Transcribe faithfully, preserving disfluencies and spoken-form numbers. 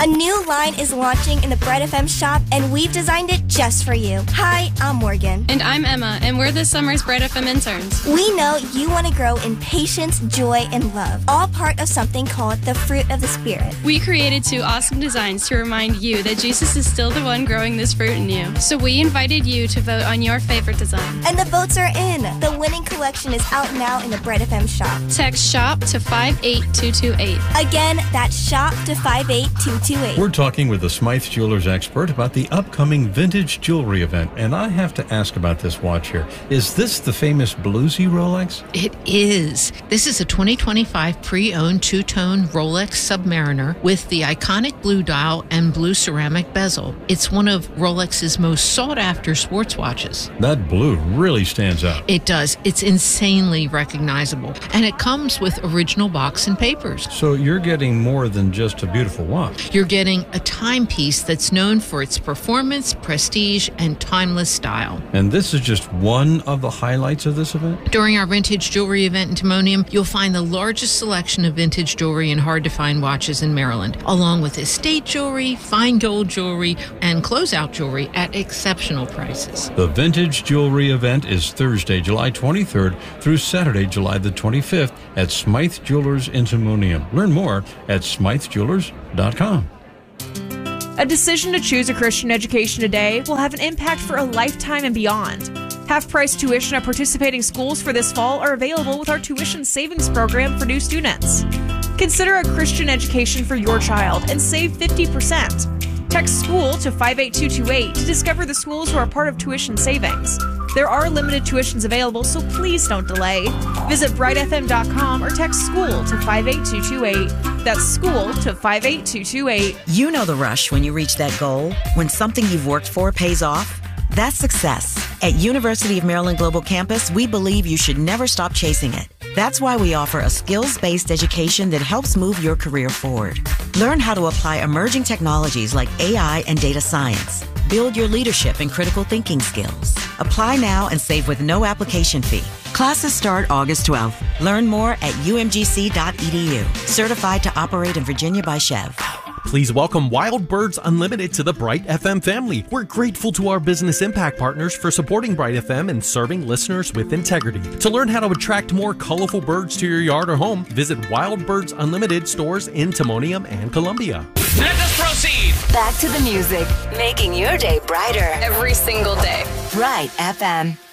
A new line is launching in the Bright F M shop, and we've designed it just for you. Hi, I'm Morgan. And I'm Emma, and we're this summer's Bright F M interns. We know you want to grow in patience, joy, and love, all part of something called the fruit of the Spirit. We created two awesome designs to remind you that Jesus is still the one growing this fruit in you. So we invited you to vote on your favorite design. And the votes are in. The winning collection is out now in the Bright F M shop. Text SHOP to five eight two two eight. Again, that's SHOP to five eight two two eight. We're talking with the Smythe Jewelers expert about the upcoming vintage jewelry event, and I have to ask about this watch here. Is this the famous bluesy Rolex? It is. This is a twenty twenty-five pre-owned two-tone Rolex Submariner with the iconic blue dial and blue ceramic bezel. It's one of Rolex's most sought-after sports watches. That blue really stands out. It does. It's insanely recognizable, and it comes with original box and papers. So you're getting more than just a beautiful watch. You're getting a timepiece that's known for its performance, prestige, and timeless style. And this is just one of the highlights of this event? During our vintage jewelry event in Timonium, you'll find the largest selection of vintage jewelry and hard-to-find watches in Maryland, along with estate jewelry, fine gold jewelry, and closeout jewelry at exceptional prices. The Vintage Jewelry event is Thursday, July twenty-third through Saturday, July the twenty-fifth at Smythe Jewelers in Timonium. Learn more at smythe jewelers dot com. A decision to choose a Christian education today will have an impact for a lifetime and beyond. Half-price tuition at participating schools for this fall are available with our tuition savings program for new students. Consider a Christian education for your child and save fifty percent. Text SCHOOL to five eight two two eight to discover the schools who are part of tuition savings. There are limited tuitions available, so please don't delay. Visit bright f m dot com or text SCHOOL to five eight two two eight. That's SCHOOL to five eight two two eight. You know the rush when you reach that goal, when something you've worked for pays off. That's success. At University of Maryland Global Campus, we believe you should never stop chasing it. That's why we offer a skills-based education that helps move your career forward. Learn how to apply emerging technologies like A I and data science. Build your leadership and critical thinking skills. Apply now and save with no application fee. Classes start August twelfth. Learn more at u m g c dot e d u. Certified to operate in Virginia by Chev. Please welcome Wild Birds Unlimited to the Bright F M family. We're grateful to our business impact partners for supporting Bright F M and serving listeners with integrity. To learn how to attract more colorful birds to your yard or home, visit Wild Birds Unlimited stores in Timonium and Columbia. Let us proceed. Back to the music, making your day brighter every single day. Bright F M.